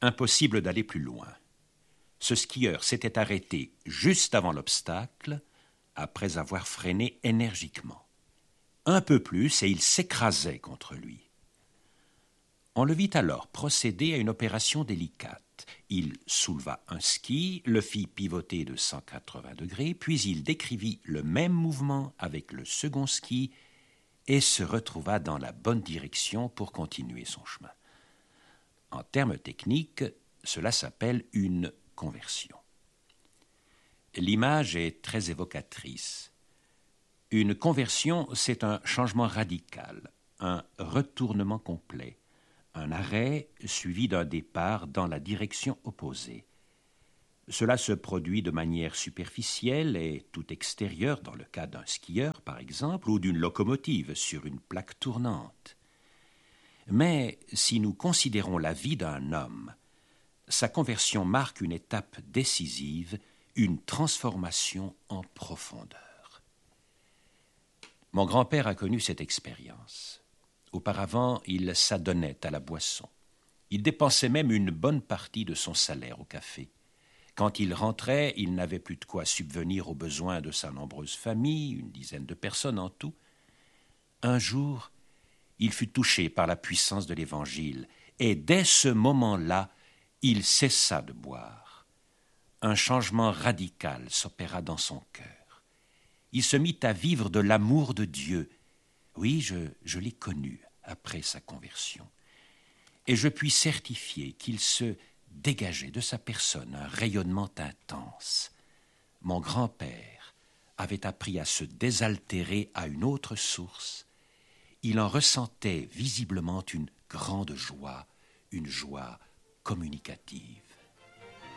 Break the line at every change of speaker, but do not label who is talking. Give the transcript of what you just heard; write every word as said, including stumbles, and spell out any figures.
Impossible d'aller plus loin. Ce skieur s'était arrêté juste avant l'obstacle, après avoir freiné énergiquement. Un peu plus et il s'écrasait contre lui. On le vit alors procéder à une opération délicate. Il souleva un ski, le fit pivoter de cent quatre-vingts degrés, puis il décrivit le même mouvement avec le second ski et se retrouva dans la bonne direction pour continuer son chemin. En termes techniques, cela s'appelle une conversion. L'image est très évocatrice. Une conversion, c'est un changement radical, un retournement complet, un arrêt suivi d'un départ dans la direction opposée. Cela se produit de manière superficielle et tout extérieure dans le cas d'un skieur, par exemple, ou d'une locomotive sur une plaque tournante. Mais si nous considérons la vie d'un homme, sa conversion marque une étape décisive, une transformation en profondeur. Mon grand-père a connu cette expérience. Auparavant, il s'adonnait à la boisson. Il dépensait même une bonne partie de son salaire au café. Quand il rentrait, il n'avait plus de quoi subvenir aux besoins de sa nombreuse famille, une dizaine de personnes en tout. Un jour, il fut touché par la puissance de l'Évangile, et dès ce moment-là, il cessa de boire. Un changement radical s'opéra dans son cœur. Il se mit à vivre de l'amour de Dieu. Oui, je, je l'ai connu après sa conversion. Et je puis certifier qu'il se dégageait de sa personne un rayonnement intense. Mon grand-père avait appris à se désaltérer à une autre source. Il en ressentait visiblement une grande joie, une joie communicative.